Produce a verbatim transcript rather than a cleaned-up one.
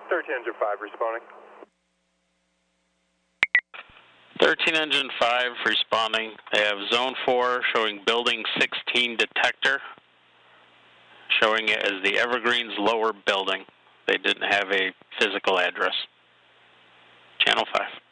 thirteen engine five responding. thirteen engine five responding. They have zone four showing building sixteen detector, showing it as the Evergreens lower building. They didn't have a physical address. Channel five.